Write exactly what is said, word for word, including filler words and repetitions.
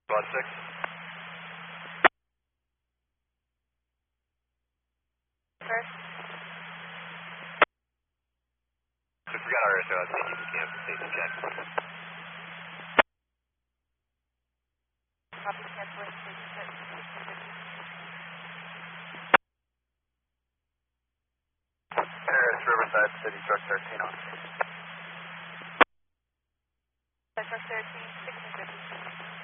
About six. First. Just forgot our S O. I was thinking you can safety check. Copy cancellation. Safety check. Paris Riverside City Truck thirteen on. Truck thirteen, sixty fifty.